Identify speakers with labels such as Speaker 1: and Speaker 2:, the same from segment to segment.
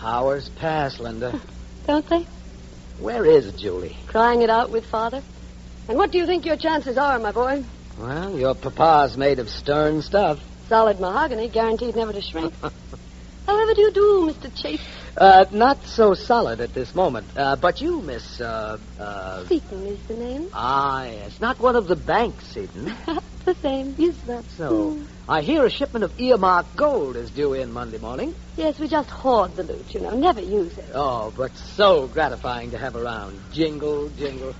Speaker 1: Hours pass, Linda.
Speaker 2: Don't they?
Speaker 1: Where is Julie?
Speaker 2: Crying it out with Father. And what do you think your chances are, my boy?
Speaker 1: Well, your papa's made of stern stuff.
Speaker 2: Solid mahogany, guaranteed never to shrink. However do you do, Mr. Chase?
Speaker 1: Not so solid at this moment. But you, Miss,
Speaker 2: Seaton is the name.
Speaker 1: Ah, yes. Not one of the banks, Seaton.
Speaker 2: The same. Yes, sir.
Speaker 1: So, I hear a shipment of earmarked gold is due in Monday morning.
Speaker 2: Yes, we just hoard the loot, never use it.
Speaker 1: Oh, but so gratifying to have around. Jingle, jingle.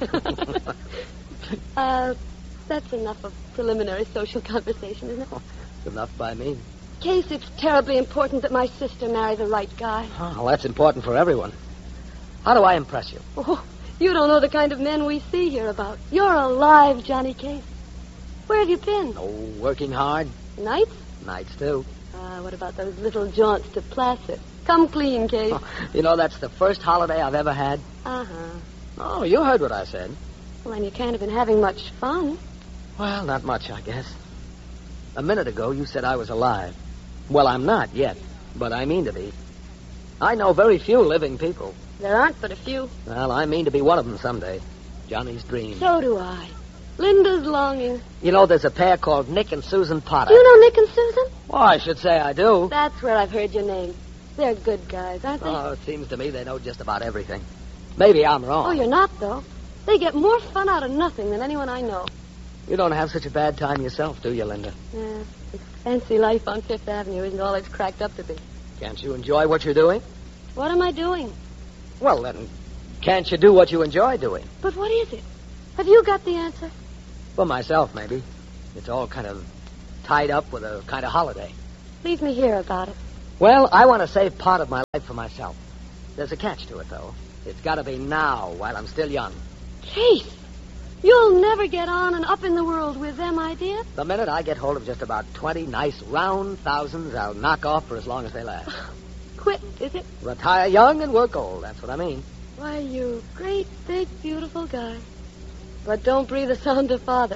Speaker 2: That's enough of preliminary social conversation, isn't it?
Speaker 1: It's enough by me.
Speaker 2: Case, it's terribly important that my sister marry the right guy.
Speaker 1: Oh, well, that's important for everyone. How do I impress you?
Speaker 2: Oh, you don't know the kind of men we see here about. You're alive, Johnny Case. Where have you been?
Speaker 1: Oh, working hard.
Speaker 2: Nights?
Speaker 1: Nights, too.
Speaker 2: What about those little jaunts to Placid? Come clean, Case.
Speaker 1: Oh, that's the first holiday I've ever had.
Speaker 2: Uh-huh.
Speaker 1: Oh, you heard what I said.
Speaker 2: Well, then you can't have been having much fun.
Speaker 1: Well, not much, I guess. A minute ago, you said I was alive. Well, I'm not yet, but I mean to be. I know very few living people.
Speaker 2: There aren't but a few.
Speaker 1: Well, I mean to be one of them someday. Johnny's dream.
Speaker 2: So do I. Linda's longing.
Speaker 1: There's a pair called Nick and Susan Potter.
Speaker 2: Do you know Nick and Susan?
Speaker 1: Well, I should say I do.
Speaker 2: That's where I've heard your name. They're good guys, aren't they?
Speaker 1: Oh, it seems to me they know just about everything. Maybe I'm wrong.
Speaker 2: Oh, you're not, though. They get more fun out of nothing than anyone I know.
Speaker 1: You don't have such a bad time yourself, do you, Linda?
Speaker 2: Yeah, this fancy life on Fifth Avenue isn't all it's cracked up to be.
Speaker 1: Can't you enjoy what you're doing?
Speaker 2: What am I doing?
Speaker 1: Well, then, can't you do what you enjoy doing?
Speaker 2: But what is it? Have you got the answer?
Speaker 1: For myself, maybe. It's all kind of tied up with a kind of holiday.
Speaker 2: Leave me hear about it.
Speaker 1: Well, I want to save part of my life for myself. There's a catch to it, though. It's got to be now, while I'm still young.
Speaker 2: Case, you'll never get on and up in the world with them ideas.
Speaker 1: The minute I get hold of just about 20 nice round thousands, I'll knock off for as long as they last.
Speaker 2: Quit, is it?
Speaker 1: Retire young and work old, that's what I mean.
Speaker 2: Why, you great, big, beautiful guy. But don't breathe a sound to Father.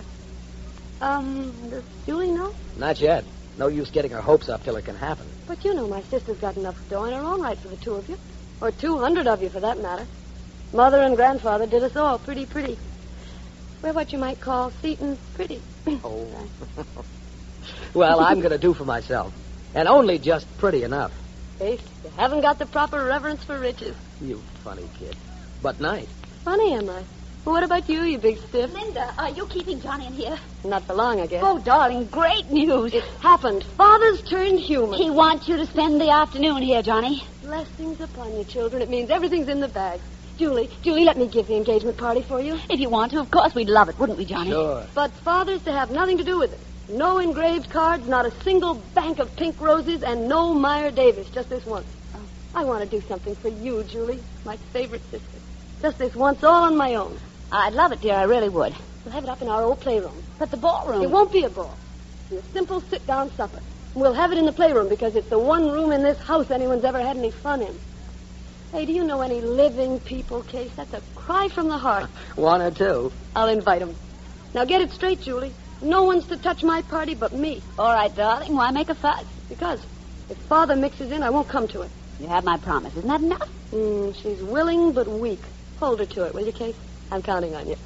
Speaker 2: Does Julie know?
Speaker 1: Not yet. No use getting her hopes up till it can happen.
Speaker 2: But you know my sister's got enough dough in her own right for the two of you. Or 200 of you, for that matter. Mother and grandfather did us all pretty. We're what you might call Seaton pretty.
Speaker 1: Oh. Well, I'm going to do for myself. And only just pretty enough.
Speaker 2: Faith, you haven't got the proper reverence for riches.
Speaker 1: You funny kid. But nice.
Speaker 2: Funny, am I? Well, what about you, you big stiff?
Speaker 3: Linda, are you keeping Johnny in here?
Speaker 2: Not for long, I guess.
Speaker 3: Oh, darling, great news.
Speaker 2: It's happened. Father's turned human.
Speaker 3: He wants you to spend the afternoon here, Johnny.
Speaker 2: Blessings upon you, children. It means everything's in the bag. Julie, let me give the engagement party for you.
Speaker 3: If you want to, of course, we'd love it, wouldn't we, Johnny?
Speaker 1: Sure.
Speaker 2: But Father's to have nothing to do with it. No engraved cards, not a single bank of pink roses, and no Meyer Davis, just this once. Oh. I want to do something for you, Julie, my favorite sister. Just this once, all on my own.
Speaker 3: I'd love it, dear. I really would.
Speaker 2: We'll have it up in our old playroom.
Speaker 3: But the ballroom...
Speaker 2: It won't be a ball. It'll be a simple sit-down supper. And we'll have it in the playroom because it's the one room in this house anyone's ever had any fun in. Hey, do you know any living people, Case? That's a cry from the heart.
Speaker 1: One or two.
Speaker 2: I'll invite them. Now get it straight, Julie. No one's to touch my party but me.
Speaker 3: All right, darling. Why make a fuss?
Speaker 2: Because if Father mixes in, I won't come to it.
Speaker 3: You have my promise. Isn't that enough?
Speaker 2: She's willing but weak. Hold her to it, will you, Case? I'm counting on you.